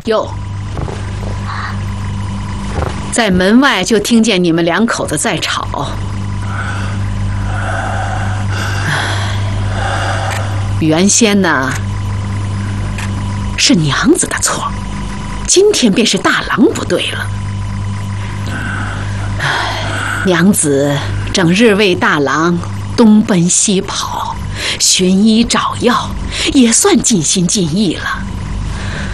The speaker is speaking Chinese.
哟，在门外就听见你们两口子在吵。原先呢是娘子的错，今天便是大郎不对了。娘子整日为大郎东奔西跑，寻医找药，也算尽心尽意了。